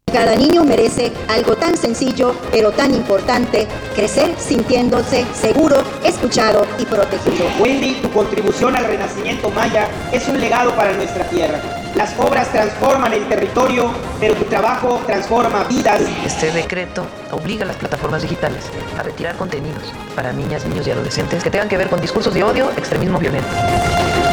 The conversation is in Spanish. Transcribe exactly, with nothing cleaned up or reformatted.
Cada niño merece algo tan sencillo, pero tan importante: crecer sintiéndose seguro, escuchado y protegido. Wendy, tu contribución al renacimiento maya es un legado para nuestra tierra. Las obras transforman el territorio, pero tu trabajo transforma vidas. Este decreto obliga a las plataformas digitales a retirar contenidos para niñas, niños y adolescentes que tengan que ver con discursos de odio, extremismo violento.